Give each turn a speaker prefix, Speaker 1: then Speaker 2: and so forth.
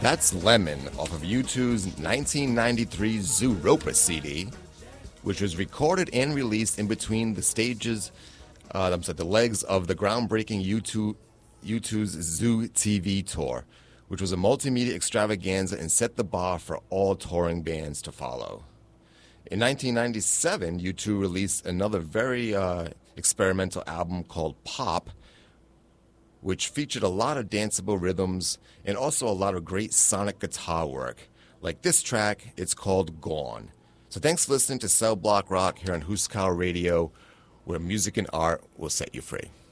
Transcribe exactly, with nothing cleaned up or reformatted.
Speaker 1: That's Lemon off of U two's nineteen ninety-three Zooropa C D, which was recorded and released in between the stages, uh, I'm sorry, the legs of the groundbreaking U two, U two's Zoo T V tour, which was a multimedia extravaganza and set the bar for all touring bands to follow. In nineteen ninety-seven, U two released another very uh, experimental album called Pop, which featured a lot of danceable rhythms and also a lot of great sonic guitar work. Like this track, it's called Gone. So thanks for listening to Cell Block Rock here on Huskar Radio, where music and art will set you free.